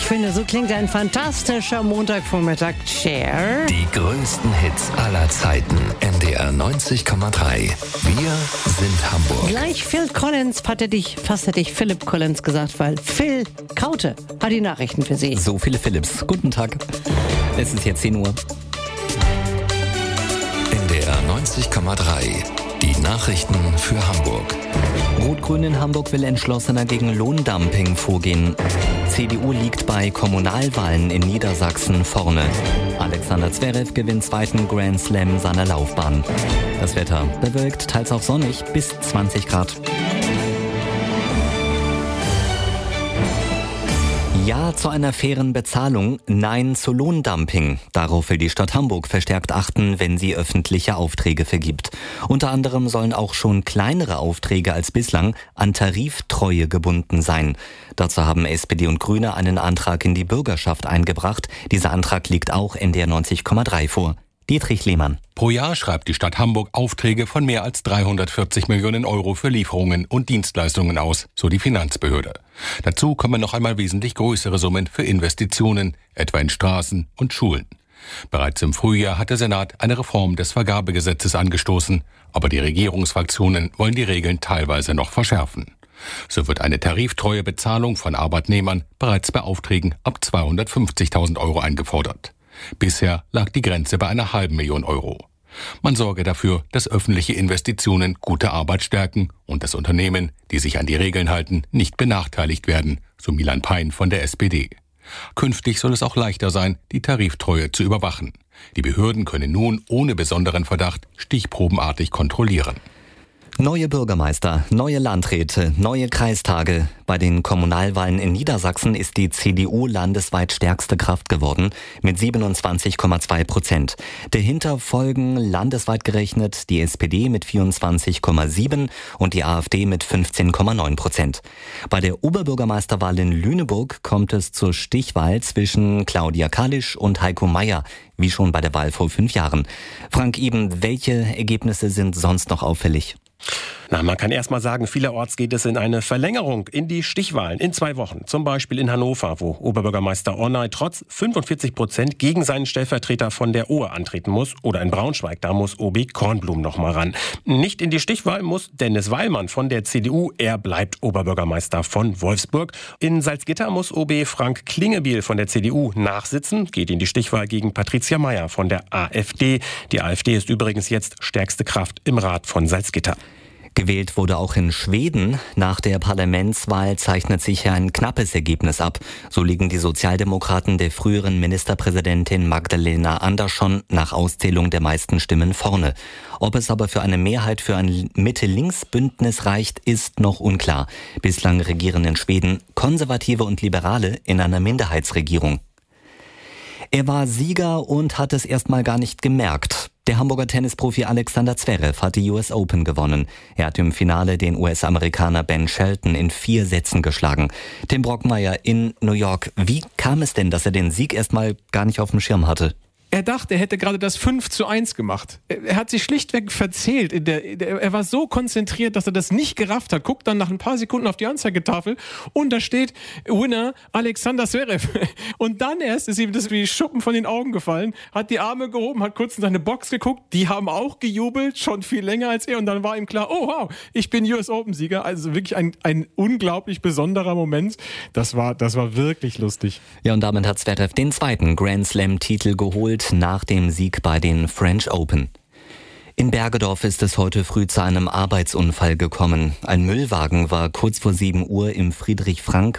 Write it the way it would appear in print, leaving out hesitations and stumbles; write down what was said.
finde, so klingt ein fantastischer Montagvormittag. Cher. Die größten Hits aller Zeiten. NDR 90,3. Wir sind Hamburg. Gleich Phil Collins, fast hätte ich Philipp Collins gesagt, weil Phil Kaute hat die Nachrichten für Sie. So viele Philips. Guten Tag. Es ist jetzt 10 Uhr. NDR 90,3. Die Nachrichten für Hamburg. Rot-Grün in Hamburg will entschlossener gegen Lohndumping vorgehen. CDU liegt bei Kommunalwahlen in Niedersachsen vorne. Alexander Zverev gewinnt zweiten Grand Slam seiner Laufbahn. Das Wetter bewölkt, teils auch sonnig, bis 20 Grad. Ja zu einer fairen Bezahlung, nein zu Lohndumping. Darauf will die Stadt Hamburg verstärkt achten, wenn sie öffentliche Aufträge vergibt. Unter anderem sollen auch schon kleinere Aufträge als bislang an Tariftreue gebunden sein. Dazu haben SPD und Grüne einen Antrag in die Bürgerschaft eingebracht. Dieser Antrag liegt auch NDR 90,3 vor. Dietrich Lehmann. Pro Jahr schreibt die Stadt Hamburg Aufträge von mehr als 340 Millionen Euro für Lieferungen und Dienstleistungen aus, so die Finanzbehörde. Dazu kommen noch einmal wesentlich größere Summen für Investitionen, etwa in Straßen und Schulen. Bereits im Frühjahr hat der Senat eine Reform des Vergabegesetzes angestoßen, aber die Regierungsfraktionen wollen die Regeln teilweise noch verschärfen. So wird eine tariftreue Bezahlung von Arbeitnehmern bereits bei Aufträgen ab 250.000 Euro eingefordert. Bisher lag die Grenze bei einer halben Million Euro. Man sorge dafür, dass öffentliche Investitionen gute Arbeit stärken und dass Unternehmen, die sich an die Regeln halten, nicht benachteiligt werden, so Milan Pein von der SPD. Künftig soll es auch leichter sein, die Tariftreue zu überwachen. Die Behörden können nun ohne besonderen Verdacht stichprobenartig kontrollieren. Neue Bürgermeister, neue Landräte, neue Kreistage. Bei den Kommunalwahlen in Niedersachsen ist die CDU landesweit stärkste Kraft geworden mit 27,2%. Dahinter folgen landesweit gerechnet die SPD mit 24,7% und die AfD mit 15,9%. Bei der Oberbürgermeisterwahl in Lüneburg kommt es zur Stichwahl zwischen Claudia Kalisch und Heiko Mayer, wie schon bei der Wahl vor 5 Jahren. Frank Eben, welche Ergebnisse sind sonst noch auffällig? Man kann erst mal sagen, vielerorts geht es in eine Verlängerung in die Stichwahlen in 2 Wochen. Zum Beispiel in Hannover, wo Oberbürgermeister Ornay trotz 45% gegen seinen Stellvertreter von der Ohe antreten muss. Oder in Braunschweig, da muss OB Kornblum noch mal ran. Nicht in die Stichwahl muss Dennis Weilmann von der CDU. Er bleibt Oberbürgermeister von Wolfsburg. In Salzgitter muss OB Frank Klingebiel von der CDU nachsitzen. Geht in die Stichwahl gegen Patricia Meyer von der AfD. Die AfD ist übrigens jetzt stärkste Kraft im Rat von Salzgitter. Gewählt wurde auch in Schweden. Nach der Parlamentswahl zeichnet sich ein knappes Ergebnis ab. So liegen die Sozialdemokraten der früheren Ministerpräsidentin Magdalena Andersson nach Auszählung der meisten Stimmen vorne. Ob es aber für eine Mehrheit für ein Mitte-Links-Bündnis reicht, ist noch unklar. Bislang regieren in Schweden Konservative und Liberale in einer Minderheitsregierung. Er war Sieger und hat es erstmal gar nicht gemerkt. Der Hamburger Tennisprofi Alexander Zverev hat die US Open gewonnen. Er hat im Finale den US-Amerikaner Ben Shelton in 4 Sätzen geschlagen. Tim Brockmeier in New York. Wie kam es denn, dass er den Sieg erstmal gar nicht auf dem Schirm hatte? Er dachte, er hätte gerade das 5:1 gemacht. Er hat sich schlichtweg verzählt. Er war so konzentriert, dass er das nicht gerafft hat. Guckt dann nach ein paar Sekunden auf die Anzeigetafel und da steht Winner Alexander Zverev. Und dann erst ist ihm das wie Schuppen von den Augen gefallen, hat die Arme gehoben, hat kurz in seine Box geguckt. Die haben auch gejubelt, schon viel länger als er. Und dann war ihm klar, oh wow, ich bin US Open-Sieger. Also wirklich ein unglaublich besonderer Moment. Das war wirklich lustig. Ja, und damit hat Zverev den zweiten Grand Slam-Titel geholt nach dem Sieg bei den French Open. In Bergedorf ist es heute früh zu einem Arbeitsunfall gekommen. Ein Müllwagen war kurz vor 7 Uhr im Friedrich-Frank